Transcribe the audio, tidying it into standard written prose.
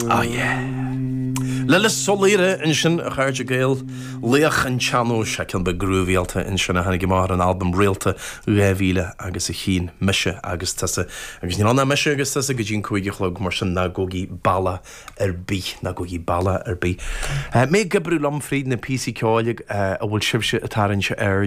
Ah, yeah. Lilla solíre in sin a chairde gael leach an channel se cin be grúvíalta in sinna hanig mar an album réalta réhíle agus a chin mise agus tasa agus ní anna mise agus tasa go dín cuiigechlog mar sin nagógi balla bí nagógi balla bí. Mé gabrú Lomfried na PC ceáig a bhfuil sibse atárann se